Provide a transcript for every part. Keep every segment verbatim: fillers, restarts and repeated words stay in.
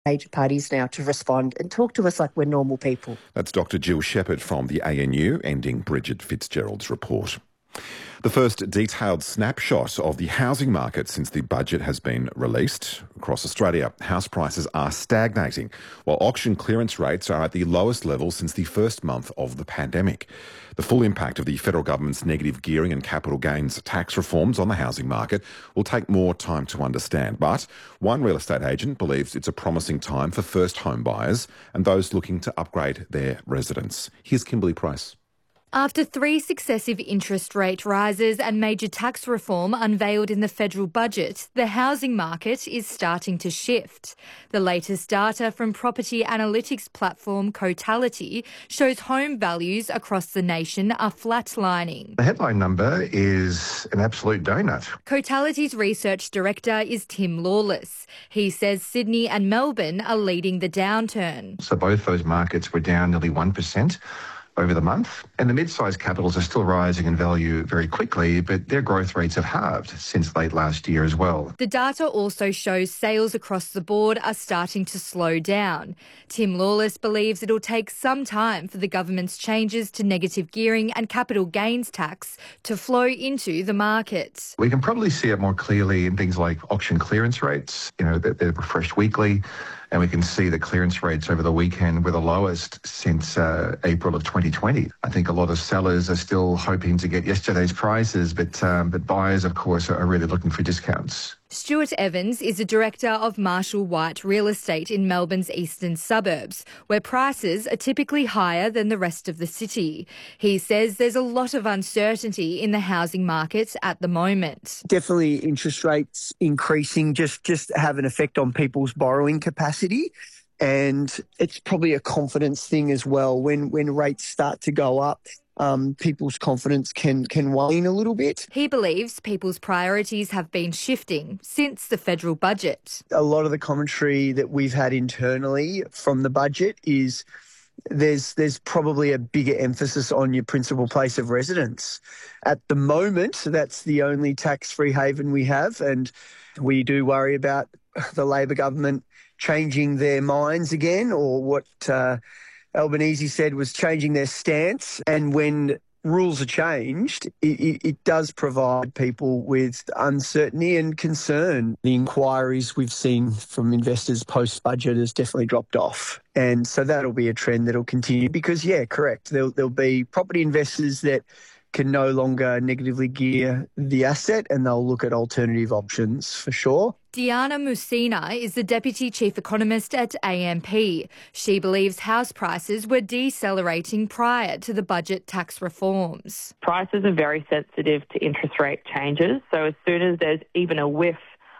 major parties now to respond and talk to us like we're normal people. That's Doctor Jill Shepherd from the A N U, ending Bridget Fitzgerald's report. The first detailed snapshot of the housing market since the budget has been released. Across Australia, house prices are stagnating, while auction clearance rates are at the lowest level since the first month of the pandemic. The full impact of the federal government's negative gearing and capital gains tax reforms on the housing market will take more time to understand. But one real estate agent believes it's a promising time for first home buyers and those looking to upgrade their residence. Here's Kimberly Price. After three successive interest rate rises and major tax reform unveiled in the federal budget, the housing market is starting to shift. The latest data from property analytics platform Cotality shows home values across the nation are flatlining. The headline number is an absolute donut. Cotality's research director is Tim Lawless. He says Sydney and Melbourne are leading the downturn. So both those markets were down nearly one percent. Over the month. And the mid-sized capitals are still rising in value very quickly, but their growth rates have halved since late last year as well. The data also shows sales across the board are starting to slow down. Tim Lawless believes it'll take some time for the government's changes to negative gearing and capital gains tax to flow into the market. We can probably see it more clearly in things like auction clearance rates. You know, they're refreshed weekly. And we can see the clearance rates over the weekend were the lowest since uh, April of twenty twenty. I think a lot of sellers are still hoping to get yesterday's prices, but um, but buyers, of course, are really looking for discounts. Stuart Evans is a director of Marshall White Real Estate in Melbourne's eastern suburbs, where prices are typically higher than the rest of the city. He says there's a lot of uncertainty in the housing markets at the moment. Definitely interest rates increasing just, just have an effect on people's borrowing capacity. And it's probably a confidence thing as well. When when rates start to go up, um, people's confidence can, can wane a little bit. He believes people's priorities have been shifting since the federal budget. A lot of the commentary that we've had internally from the budget is there's there's probably a bigger emphasis on your principal place of residence. At the moment, that's the only tax-free haven we have, and we do worry about the Labor government changing their minds again, or what uh, Albanese said was changing their stance. And when rules are changed, it, it, it does provide people with uncertainty and concern. The inquiries we've seen from investors post-budget has definitely dropped off. And so that'll be a trend that'll continue because, yeah, correct, there'll, there'll be property investors that can no longer negatively gear the asset and they'll look at alternative options for sure. Diana Musina is the Deputy Chief Economist at A M P. She believes house prices were decelerating prior to the budget tax reforms. Prices are very sensitive to interest rate changes, so as soon as there's even a whiff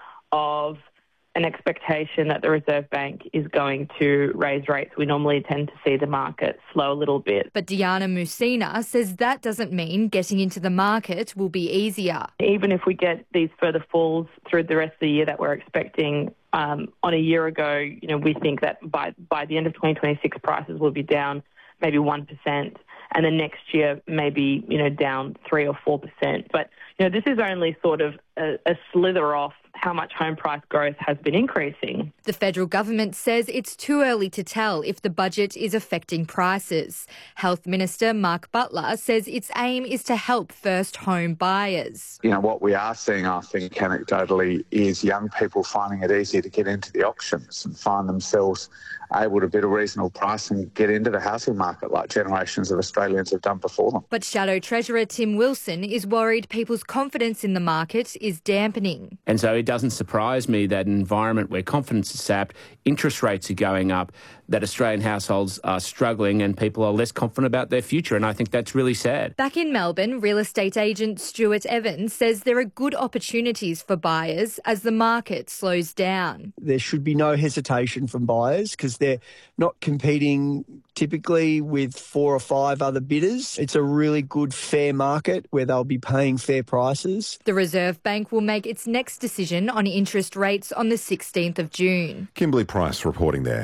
of an expectation that the Reserve Bank is going to raise rates, we normally tend to see the market slow a little bit. But Diana Musina says that doesn't mean getting into the market will be easier. Even if we get these further falls through the rest of the year that we're expecting, um, on a year ago, you know, we think that by, by the end of twenty twenty-six, prices will be down maybe one percent. And then next year, maybe, you know, down three or four percent. But, you know, this is only sort of a, a slither off how much home price growth has been increasing. The federal government says it's too early to tell if the budget is affecting prices. Health Minister Mark Butler says its aim is to help first home buyers. You know, what we are seeing, I think, anecdotally, is young people finding it easier to get into the auctions and find themselves able to bid a reasonable price and get into the housing market like generations of Australians have done before them. But Shadow Treasurer Tim Wilson is worried people's confidence in the market is dampening. And so it doesn't surprise me that an environment where confidence is sapped, interest rates are going up, that Australian households are struggling and people are less confident about their future. And I think that's really sad. Back in Melbourne, real estate agent Stuart Evans says there are good opportunities for buyers as the market slows down. There should be no hesitation from buyers because they're not competing typically with four or five other bidders. It's a really good, fair market where they'll be paying fair prices. The Reserve Bank will make its next decision on interest rates on the sixteenth of June. Kimberly Price reporting there.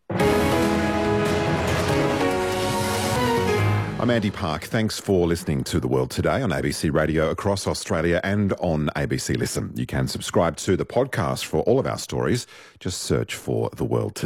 I'm Andy Park. Thanks for listening to The World Today on A B C Radio across Australia and on A B C Listen. You can subscribe to the podcast for all of our stories. Just search for The World Today.